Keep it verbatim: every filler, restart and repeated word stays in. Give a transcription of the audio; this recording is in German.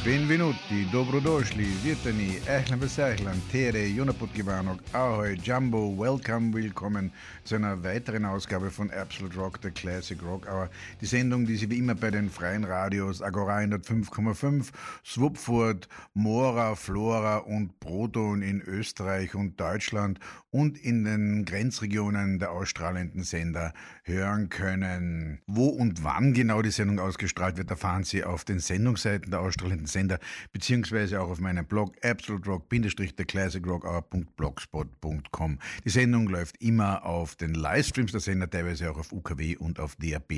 Benvenuti, dobrodošli, vitani, ehlan besehlan, tere, Junaputgivanok, ahoi, Jumbo, welcome, willkommen zu einer weiteren Ausgabe von Absolute Rock, der Classic Rock Hour. Die Sendung, die Sie wie immer bei den freien Radios Agora hundertfünf Komma fünf, Swupfurt, Mora, Flora und Proton in Österreich und Deutschland und in den Grenzregionen der ausstrahlenden Sender hören können. Wo und wann genau die Sendung ausgestrahlt wird, erfahren Sie auf den Sendungsseiten der ausstrahlenden Sender, beziehungsweise auch auf meinem Blog absolute rock der classic rock hour punkt blogspot punkt com. Die Sendung läuft immer auf den Livestreams der Sender, teilweise auch auf U K W und auf D A B